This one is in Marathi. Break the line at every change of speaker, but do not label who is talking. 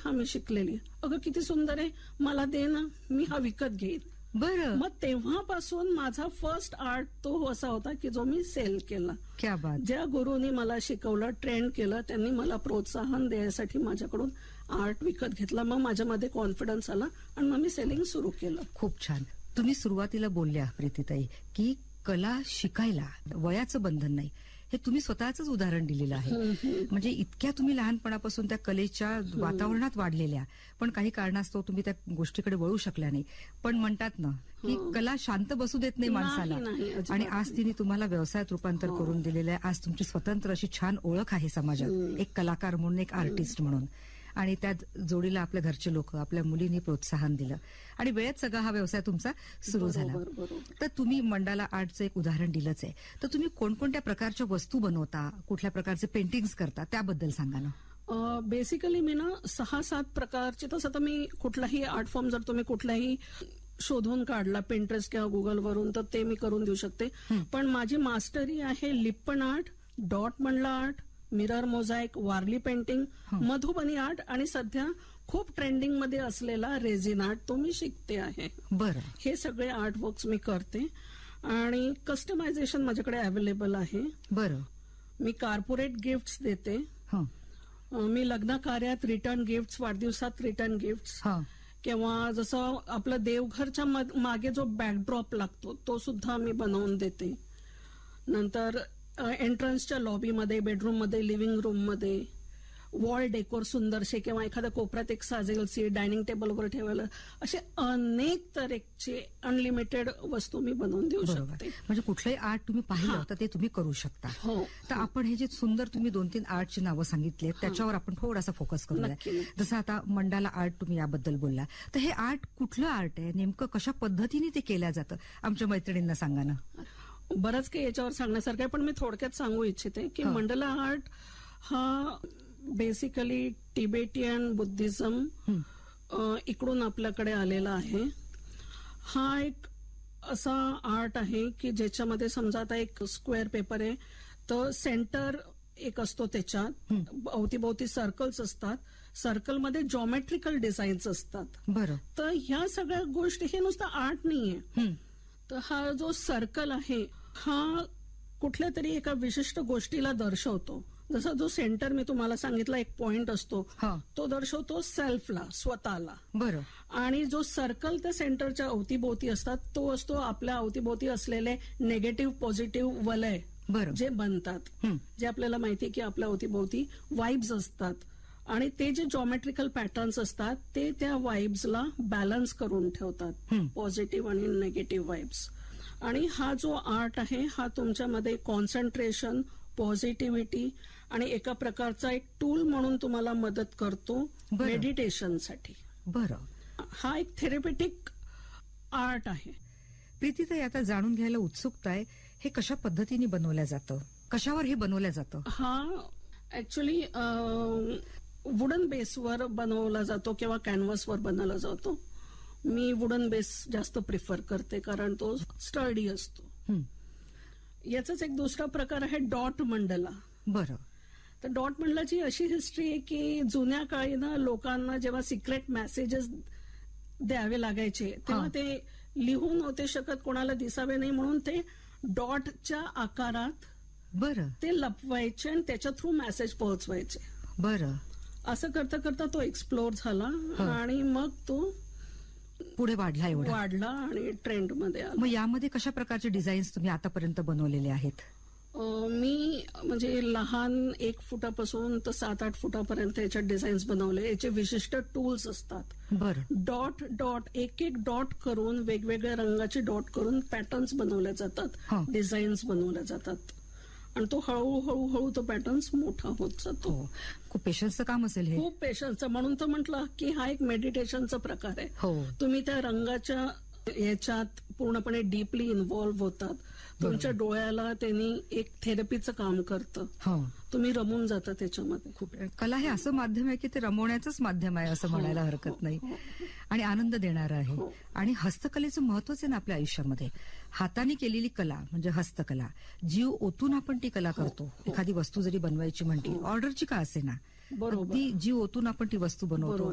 हा मी शिकलेली. अगं किती सुंदर आहे, मला दे ना, मी हा विकत घेईन.
बरं.
मग तेव्हापासून माझा फर्स्ट आर्ट तो असा होता की जो मी सेल केला.
क्या बात.
ज्या गुरुनी मला शिकवलं, ट्रेन केलं, त्यांनी मला प्रोत्साहन द्यायसाठी माझ्याकडून आर्ट विकत घेतला. मग माझ्यामध्ये कॉन्फिडन्स आला आणि मग मी सेलिंग सुरू केलं.
खूप छान. तुम्ही सुरुवातीला बोलल्या प्रीतीताई की कला शिकायला वयाचं बंधन नाही, हे तुम्ही स्वतःच उदाहरण दिलेलं आहे. म्हणजे इतक्या तुम्ही लहानपणापासून त्या कलेच्या वातावरणात वाढलेल्या, पण काही कारणास्तव तुम्ही त्या गोष्टीकडे वळू शकल्या नाही. पण म्हणतात ना की कला शांत बसू देत नाही माणसाला, आणि आज तिने तुम्हाला व्यवसायात रूपांतर करून दिलेलं आहे. आज तुमची स्वतंत्र अशी छान ओळख आहे समाजात, एक कलाकार म्हणून, एक आर्टिस्ट म्हणून. आणि त्या जोडीला आपल्या घरचे लोक, आपल्या मुलींनी प्रोत्साहन दिलं आणि वेळेत सगळा हा व्यवसाय तुमचा सुरू झाला. तर तुम्ही मंडाला आर्टचं एक उदाहरण दिलंच आहे, तर तुम्ही कोणकोणत्या प्रकारच्या वस्तू बनवता, कुठल्या प्रकारचे पेंटिंग्स करता, त्याबद्दल सांगा ना.
बेसिकली मी ना 6-7 प्रकारचे, तसं तर मी कुठलाही आर्ट फॉर्म जर तुम्ही कुठलाही शोधून काढला पिंटरेस्ट किंवा गुगलवरून, तर ते मी करून देऊ शकते. पण माझी मास्टरी आहे लिप्पन आर्ट, डॉट मंडला art, mirror mosaic, Warli painting, Madhubani art आणि सध्या खूप ट्रेंडिंग मध्ये असलेला रेझिन आर्ट, तो मी शिकते आहे.
बरं.
हे सगळे आर्ट वर्क्स मी करते आणि कस्टमायझेशन माझ्याकडे अवेलेबल आहे.
बरं.
मी कॉर्पोरेट गिफ्ट्स देते. मी लग्न कार्यात रिटर्न गिफ्ट्स, वाढदिवसात रिटर्न गिफ्ट्स, किंवा जसं आपलं देवघरच्या मागे जो बॅकड्रॉप लागतो तो सुद्धा मी बनवून देते. नंतर एंट्रन्सच्या लॉबीमध्ये, बेडरूममध्ये, लिव्हिंग रूममध्ये वॉल डेकोर सुंदरशे, किंवा एखाद्या कोपऱ्यात एक साजेल सीट डायनिंग टेबलवर ठेवायला, असे अनेक तऱ्हेचे अनलिमिटेड वस्तू मी बनवून देऊ शकते.
म्हणजे कुठलंही आर्ट तुम्ही पाहिलं तर ते तुम्ही करू शकता. तर आपण हे जे सुंदर तुम्ही 2-3 आर्टची नावं सांगितली त्याच्यावर आपण थोडासा फोकस करूया. जसं आता मंडाला आर्ट तुम्ही याबद्दल बोलला, तर हे आर्ट कुठलं आर्ट आहे, नेमकं कशा पद्धतीने ते केलं जातं, आमच्या मैत्रिणींना सांगा ना.
बरंच काही याच्यावर सांगण्यासारखं आहे, पण मी थोडक्यात सांगू इच्छिते की मंडला आर्ट हा बेसिकली टिबेटियन बुद्धिझम इकडून आपल्याकडे आलेला आहे. हा एक असा आर्ट आहे की ज्याच्यामध्ये समजा आता एक स्क्वेअर पेपर आहे, तर सेंटर एक असतो, त्याच्यात अवतीभोवती सर्कल्स असतात, सर्कलमध्ये जॉमेट्रिकल डिझाईन्स असतात.
बरं.
तर ह्या सगळ्या गोष्टी, हे नुसतं आर्ट नाहीये. तर हा जो सर्कल आहे हा कुठल्या तरी एका विशिष्ट गोष्टीला दर्शवतो. जसा जो सेंटर मी तुम्हाला सांगितला एक पॉइंट असतो, तो दर्शवतो सेल्फला, स्वतःला.
बरं.
आणि जो सर्कल त्या सेंटरच्या अवतीभोवती असतात तो असतो आपल्या अवतीभोवती असलेले निगेटिव्ह पॉझिटिव्ह वलय जे बनतात, जे आपल्याला माहिती की आपल्या अवतीभोवती वाइब्स असतात, आणि ते जे जॉमेट्रिकल पॅटर्न्स असतात ते त्या वाइब्सला बॅलन्स करून ठेवतात, पॉझिटिव्ह आणि निगेटिव्ह वाइब्स. आणि हा जो आर्ट आहे हा तुमच्यामध्ये कॉन्सन्ट्रेशन, पॉझिटिव्हिटी आणि एका प्रकारचा एक टूल म्हणून तुम्हाला मदत करतो मेडिटेशनसाठी.
बरं.
हा एक थेरपेटिक आर्ट आहे.
प्रीतीताई, आता जाणून घ्यायला उत्सुकता आहे, हे कशा पद्धतीने बनवलं जातं, कशावर हे बनवलं जातं?
हा ऍक्च्युली वुडन बेसवर बनवला जातो किंवा कॅनव्हासवर बनवला जातो. मी वुडन बेस जास्त प्रिफर करते कारण तो स्टर्डी असतो. याचाच एक दुसरा प्रकार आहे डॉट मंडला.
बरं.
तर डॉट मंडलाची अशी हिस्ट्री आहे की जुन्या काळी ना लोकांना जेव्हा सिक्रेट मेसेजेस द्यावे लागायचे तेव्हा ते लिहून नव्हते शकत, कोणाला दिसावे नाही म्हणून ते डॉटच्या आकारात
बरं
ते लपवायचे आणि त्याच्या थ्रू मेसेज पोहोचवायचे.
बरं.
असं करता करता तो एक्सप्लोर झाला आणि मग तो
पुढे वाढला
आणि ट्रेंड मध्ये आला.
मग यामध्ये कशा प्रकारचे डिझाईन्स तुम्ही आतापर्यंत बनवलेले आहेत?
मी म्हणजे लहान 1 फुटापासून तर 7-8 फुटापर्यंत याच्यात डिझाईन्स बनवले. याचे विशिष्ट टूल्स असतात.
बरं.
डॉट एक डॉट करून वेगवेगळ्या रंगाचे डॉट करून पॅटर्न्स बनवले जातात, डिझाईन्स बनवले जातात आणि तो हळूहळू तो पॅटर्न्स मोठा होत जातो.
खूप पेशन्सचं काम असेल हे.
खूप पेशन्सचं, म्हणून तर म्हटलं की हा एक मेडिटेशनचा प्रकार आहे. तुम्ही त्या रंगाच्या याच्यात पूर्णपणे डीपली इन्व्हॉल्व्ह होतात. तुमच्या डोळ्याला त्यांनी एक थेरपीचं काम करतं. तुम्ही रमून जाता त्याच्यामध्ये.
खूप कला हे असं माध्यम आहे की ते रमवण्याचंच माध्यम आहे असं म्हणायला हरकत नाही, आणि आनंद देणारं आहे. आणि हस्तकलेचं महत्वच आहे ना आपल्या आयुष्यामध्ये. हाताने केलेली कला म्हणजे हस्तकला, जीव ओतून आपण ती कला करतो. एखादी वस्तू जरी बनवायची म्हटली, ऑर्डरची का असे ना, अगदी जीव ओतून आपण ती वस्तू बनवतो.